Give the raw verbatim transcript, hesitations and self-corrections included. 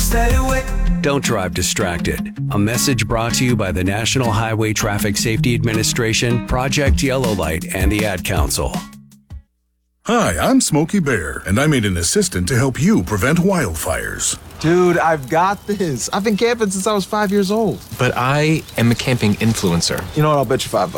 stay away. Don't drive distracted. A message brought to you by the National Highway Traffic Safety Administration, Project Yellow Light, and the Ad Council. Hi, I'm Smokey Bear, and I made an assistant to help you prevent wildfires. Dude, I've got this. I've been camping since I was five years old. But I am a camping influencer. You know what? I'll bet you five bucks.